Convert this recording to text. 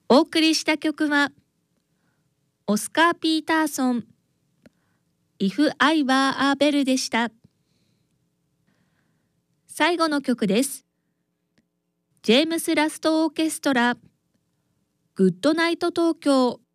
お送りした曲はオスカー・ピーターソン If I Were a Bell でした。最後の曲です。ジェームス・ラスト・オーケストラグッドナイト東京